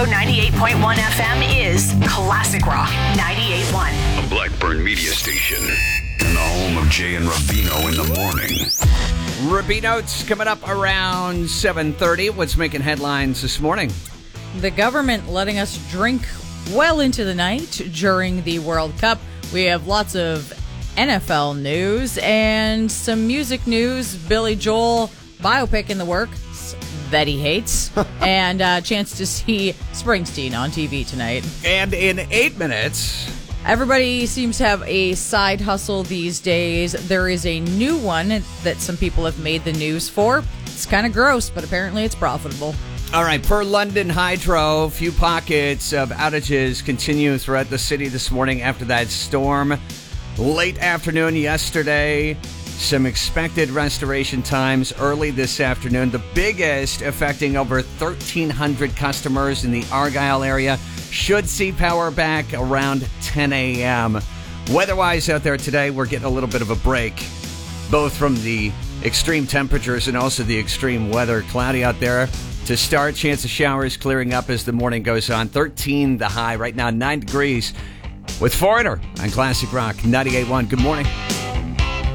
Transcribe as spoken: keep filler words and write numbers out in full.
ninety-eight point one F M is Classic Rock ninety-eight point one. A Blackburn media station. And the home of Jay and Rubino in the morning. Rubino's coming up around seven thirty. What's making headlines this morning? The government letting us drink well into the night during the World Cup. We have lots of N F L news and some music news. Billy Joel biopic in the works that he hates. And a chance to see Springsteen on T V tonight. And in eight minutes... Everybody seems to have a side hustle these days. There is a new one that some people have made the news for. It's kind of gross, but apparently it's profitable. All right, per London Hydro, a few pockets of outages continue throughout the city this morning after that storm. Late afternoon yesterday, some expected restoration times early this afternoon. The biggest affecting over thirteen hundred customers in the Argyle area. Should see power back around ten a.m. Weather-wise out there today, we're getting a little bit of a break, both from the extreme temperatures and also the extreme weather. Cloudy out there to start. Chance of showers clearing up as the morning goes on. thirteen the high. Right now, nine degrees. With Foreigner on Classic Rock ninety-eight point one. Good morning.